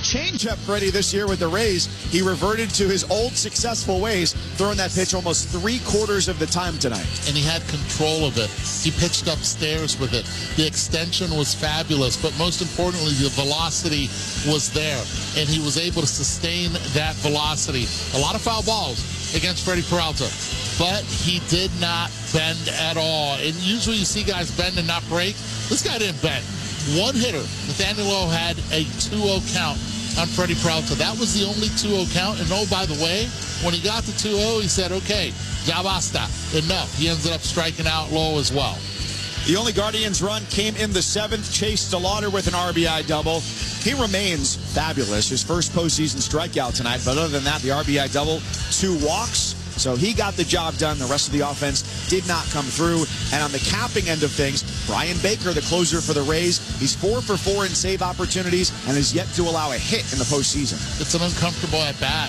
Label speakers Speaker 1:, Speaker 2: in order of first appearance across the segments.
Speaker 1: changeup Freddie this year with the Rays. He reverted to his old successful ways, throwing that pitch almost 3/4 of the time tonight.
Speaker 2: And he had control of it. He pitched upstairs with it. The extension was fabulous, but most importantly, the velocity was there, and he was able to sustain that velocity. A lot of foul balls against Freddie Peralta, but he did not bend at all. And usually you see guys bend and not break. This guy didn't bend. One hitter, Nathaniel Lowe, had a 2-0 count on Freddie Peralta. That was the only 2-0 count. And oh, by the way, when he got to 2-0, he said, okay, ya basta, enough. He ended up striking out Lowe as well.
Speaker 1: The only Guardians run came in the 7th. Chase DeLauder with an RBI double. He remains fabulous. His first postseason strikeout tonight. But other than that, the RBI double, 2 walks. So he got the job done. The rest of the offense did not come through. And on the capping end of things, Brian Baker, the closer for the Rays, he's 4 for 4 in save opportunities and has yet to allow a hit in the postseason.
Speaker 2: It's an uncomfortable at-bat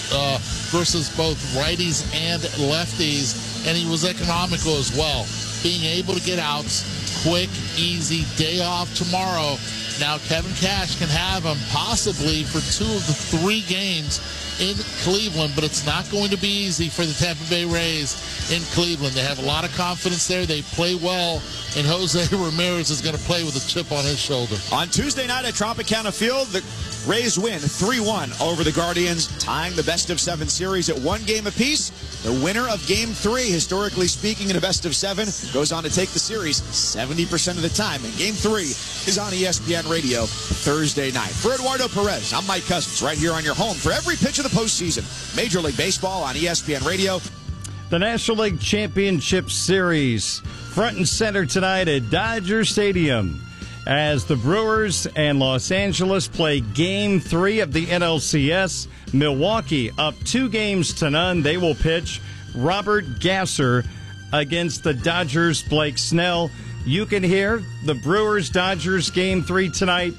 Speaker 2: versus both righties and lefties, and he was economical as well. Being able to get outs, quick, easy, day off tomorrow. Now Kevin Cash can have him possibly for 2 of the 3 games in Cleveland, but it's not going to be easy for the Tampa Bay Rays in Cleveland. They have a lot of confidence there. They play well, and Jose Ramirez is going to play with a chip on his shoulder.
Speaker 1: On Tuesday night at Tropicana Field, the Rays win 3-1 over the Guardians, tying the best-of-7 series at 1 game apiece. The winner of Game 3, historically speaking, in a best-of-7, goes on to take the series 70% of the time. And Game 3 is on ESPN Radio Thursday night. For Eduardo Perez, I'm Mike Cousins, right here on your home for every pitch of the postseason. Major League Baseball on ESPN Radio.
Speaker 3: The National League Championship Series, front and center tonight at Dodger Stadium, as the Brewers and Los Angeles play Game 3 of the NLCS. Milwaukee up 2-0. They will pitch Robert Gasser against the Dodgers' Blake Snell. You can hear the Brewers-Dodgers Game 3 tonight,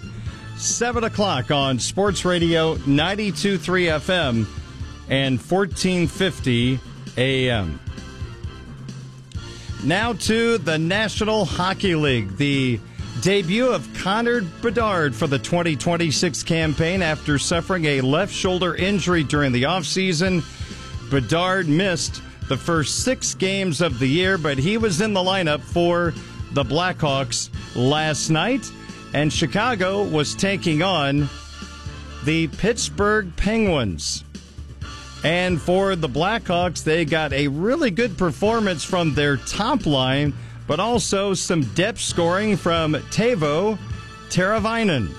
Speaker 3: 7 o'clock on Sports Radio 92.3 FM and 1450 AM. Now to the National Hockey League. The debut of Connor Bedard for the 2026 campaign after suffering a left shoulder injury during the offseason. Bedard missed the first 6 games of the year, but he was in the lineup for the Blackhawks last night, and Chicago was taking on the Pittsburgh Penguins. And for the Blackhawks, they got a really good performance from their top line, but also some depth scoring from Teuvo Teravainen.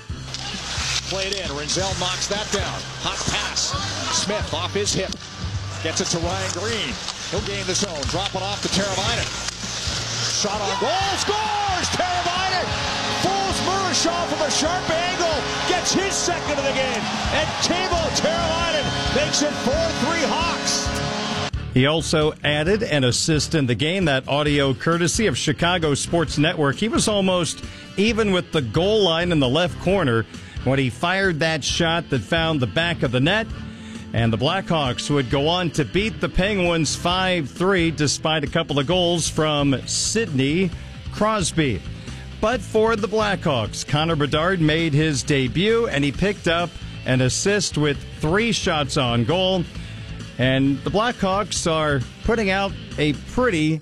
Speaker 4: Played in. Renzel knocks that down. Hot pass. Smith off his hip. Gets it to Ryan Green. He'll gain the zone. Drop it off to Teravainen. Shot on goal. Scores! Teravainen! Fools Murashaw from a sharp angle. Gets his second of the game. And Teuvo Teravainen makes it 4-3 Hawks.
Speaker 3: He also added an assist in the game, that audio courtesy of Chicago Sports Network. He was almost even with the goal line in the left corner when he fired that shot that found the back of the net. And the Blackhawks would go on to beat the Penguins 5-3 despite a couple of goals from Sidney Crosby. But for the Blackhawks, Connor Bedard made his debut, and he picked up an assist with 3 shots on goal. And the Blackhawks are putting out a pretty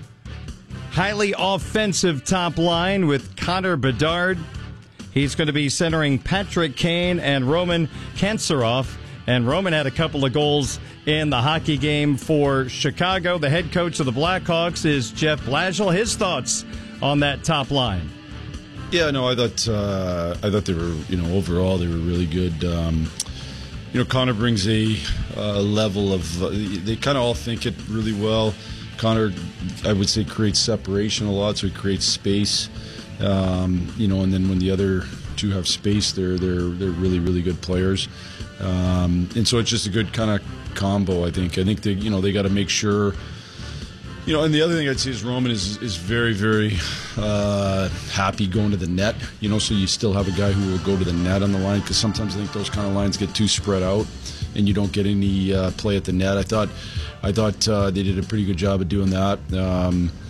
Speaker 3: highly offensive top line with Connor Bedard. He's going to be centering Patrick Kane and Roman Kanserov. And Roman had a couple of goals in the hockey game for Chicago. The head coach of the Blackhawks is Jeff Blashill. His thoughts on that top line.
Speaker 5: Yeah, no, I thought they were, overall they were really good. Connor brings a level of, they kind of all think it really well. Connor, I would say, creates separation a lot, so he creates space. And then when the other two have space, they're really, really good players. And so it's just a good kind of combo, I think. I think they got to make sure. And the other thing I'd say is Roman is very, very happy going to the net. So you still have a guy who will go to the net on the line, because sometimes I think those kind of lines get too spread out and you don't get any play at the net. I thought they did a pretty good job of doing that.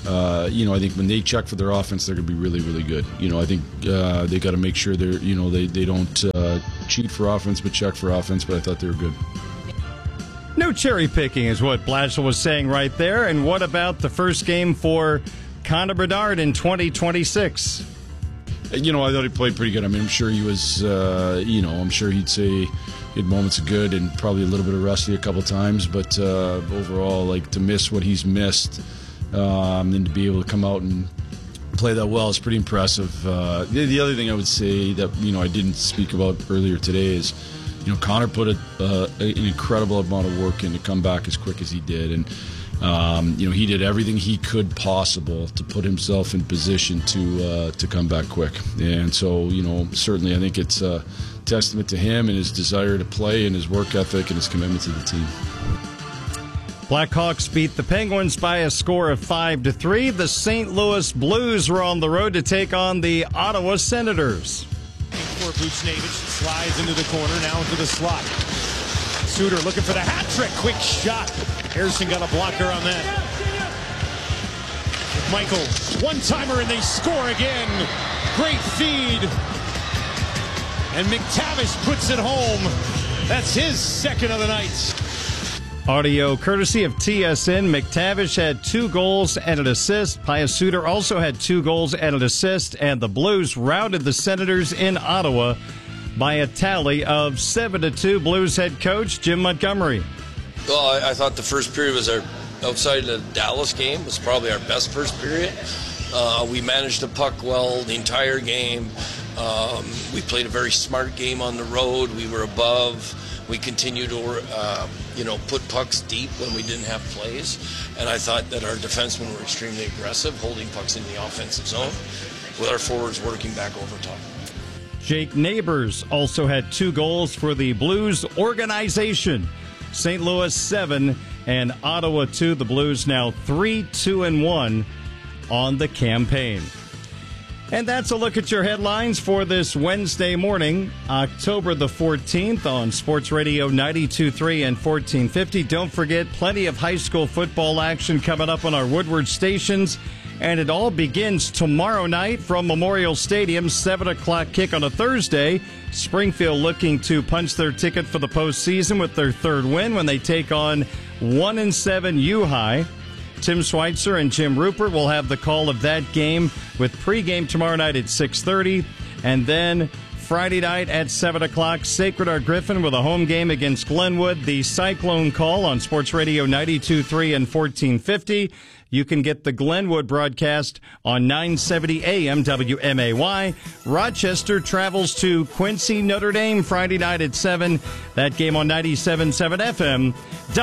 Speaker 5: I think when they check for their offense, they're going to be really, really good. I think they got to make sure they don't cheat for offense, but check for offense. But I thought they were good.
Speaker 3: No cherry picking is what Blatchel was saying right there. And what about the first game for Connor Bedard in 2026?
Speaker 5: I thought he played pretty good. I mean, I'm sure he was, I'm sure he'd say he had moments of good and probably a little bit of rusty a couple times. But overall, to miss what he's missed and to be able to come out and play that well is pretty impressive. The other thing I would say that, I didn't speak about earlier today is, Connor put an incredible amount of work in to come back as quick as he did. And, he did everything he could possible to put himself in position to come back quick. And so, certainly I think it's a testament to him and his desire to play and his work ethic and his commitment to the team.
Speaker 3: Blackhawks beat the Penguins by a score of 5-3. The St. Louis Blues were on the road to take on the Ottawa Senators.
Speaker 6: For Buchnevich, slides into the corner, now into the slot. Suter looking for the hat trick. Quick shot. Harrison got a blocker on that. Michael, one-timer, and they score again. Great feed. And McTavish puts it home. That's his second of the night.
Speaker 3: Audio courtesy of TSN. McTavish had 2 goals and an assist. Pius Suter also had 2 goals and an assist. And the Blues routed the Senators in Ottawa by a tally of 7-2. Blues head coach Jim Montgomery.
Speaker 7: Well, I thought the first period was outside the Dallas game, was probably our best first period. We managed the puck well the entire game. We played a very smart game on the road. We were above. We continued to, put pucks deep when we didn't have plays. And I thought that our defensemen were extremely aggressive, holding pucks in the offensive zone, with our forwards working back over top.
Speaker 3: Jake Neighbors also had 2 goals for the Blues organization. St. Louis 7 and Ottawa 2. The Blues now 3-2-1 on the campaign. And that's a look at your headlines for this Wednesday morning, October the 14th on Sports Radio 92.3 and 1450. Don't forget, plenty of high school football action coming up on our Woodward stations. And it all begins tomorrow night from Memorial Stadium, 7 o'clock kick on a Thursday. Springfield looking to punch their ticket for the postseason with their 3rd win when they take on 1-7 U-High. Tim Schweitzer and Jim Rupert will have the call of that game with pregame tomorrow night at 6:30. And then Friday night at 7 o'clock, Sacred Heart Griffin with a home game against Glenwood. The Cyclone call on Sports Radio 92.3 and 1450. You can get the Glenwood broadcast on 970 AM WMAY. Rochester travels to Quincy, Notre Dame Friday night at 7. That game on 97.7 FM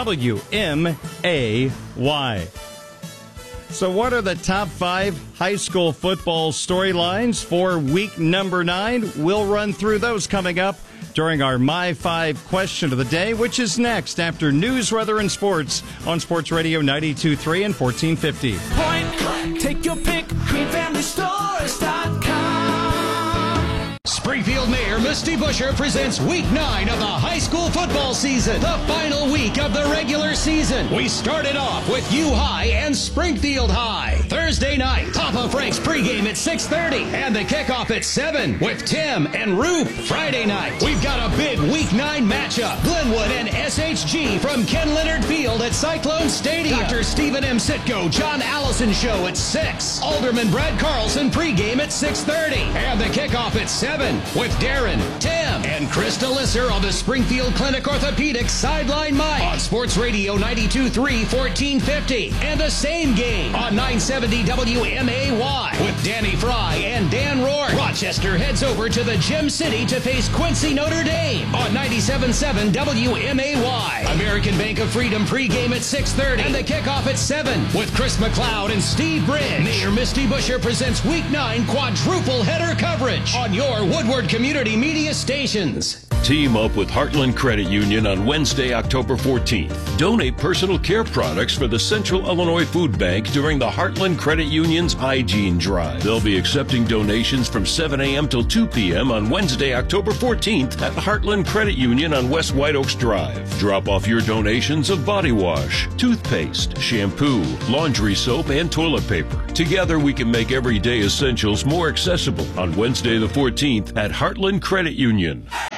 Speaker 3: WMAY. So what are the top 5 high school football storylines for week number 9? We'll run through those coming up during our My 5 question of the day, which is next after news, weather, and sports on Sports Radio 92.3 and 1450.
Speaker 8: Point, take your pick, greenfamilystories.com. Springfield Mayor Misty Buscher presents Week 9 of the high school football season, the final week of the regular season. We started off with U-High and Springfield High. Thursday night, Papa Frank's pregame at 6:30 and the kickoff at 7 with Tim and Rube. Friday night, we've got a big Week 9 matchup. Glenwood and SHG from Ken Leonard Field at Cyclone Stadium. Dr. Stephen M. Sitko, John Allison Show at 6. Alderman Brad Carlson pregame at 6:30 and the kickoff at 7 with Darren, Tim, and Krista Lisser on the Springfield Clinic Orthopedics Sideline Mike on Sports Radio 92.3 1450 and the same game on 970 WMAY with Danny Fry and Dan Rourke. Rochester heads over to the Gym City to face Quincy Notre Dame on 97.7 WMAY. American Bank of Freedom pregame at 6:30 and the kickoff at 7 with Chris McLeod and Steve Bridge. Mayor Misty Buscher presents Week 9 quadruple header coverage on your Woodward Community Media stations.
Speaker 9: Team up with Heartland Credit Union on Wednesday, October 14th. Donate personal care products for the Central Illinois Food Bank during the Heartland Credit Union's Hygiene Drive. They'll be accepting donations from 7 a.m. till 2 p.m. on Wednesday, October 14th at Heartland Credit Union on West White Oaks Drive. Drop off your donations of body wash, toothpaste, shampoo, laundry soap, and toilet paper. Together we can make everyday essentials more accessible on Wednesday the 14th at Heartland Credit Union.